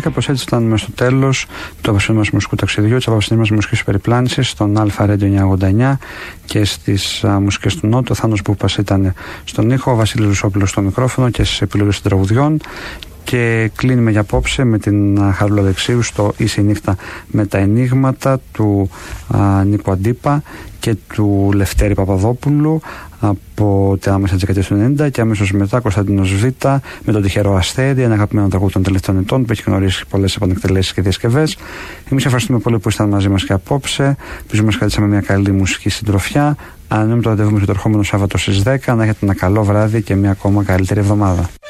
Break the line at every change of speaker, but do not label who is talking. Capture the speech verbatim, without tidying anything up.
κάπως έτσι φτάνουμε στο τέλος του απόψινου μας μουσικού ταξιδιού, της απόψινης μας μουσικής περιπλάνησης στον Αλφα Radio εννιακόσια ογδόντα εννιά και στις α, μουσικές του Νότου. Ο Θάνος Μπούπας ήταν στον ήχο, ο Βασίλης Ρουσόπουλος στο μικρόφωνο και στις επιλογές των τραγουδιών. Και κλείνουμε για απόψε με την Χαρούλα Δεξίου στο Ίση νύχτα με τα ενίγματα του α, Νίκου Αντίπα και του Λευτέρη Παπαδόπουλου από τα μέσα της δεκαετίας του ενενήντα, και αμέσως μετά Κωνσταντίνος Β με τον Τυχερό Αστέρι, ένα αγαπημένο τραγούδι των τελευταίων ετών που έχει γνωρίσει πολλές επανεκτελέσεις και διασκευές. Εμείς ευχαριστούμε πολύ που ήσταν μαζί μας και απόψε. Ελπίζουμε μας κρατήσαμε μια καλή μουσική συντροφιά. Αναμένουμε το ραντεβού με το ερχόμενο Σάββατο στις δέκα. Να έχετε ένα καλό βράδυ και μια ακόμα καλύτερη εβδομάδα.